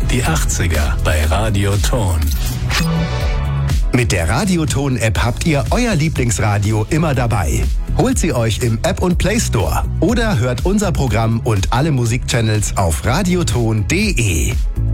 Die 80er bei Radioton. Mit der Radioton-App habt ihr euer Lieblingsradio immer dabei. Holt sie euch im App und Play Store oder hört unser Programm und alle Musikchannels auf radioton.de.